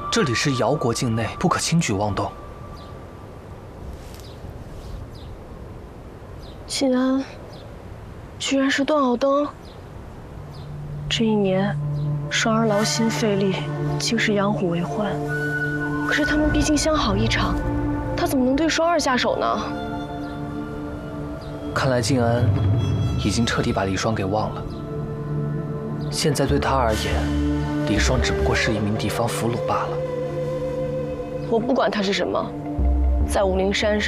这里是瑶国境内，不可轻举妄动。 晋安，居然是段奥登。这一年，双儿劳心费力，竟是养虎为患。可是他们毕竟相好一场，他怎么能对双儿下手呢？ 看来晋安已经彻底把李双给忘了。现在对他而言，李双只不过是一名地方俘虏罢了。 我不管他是什么，在武陵山上。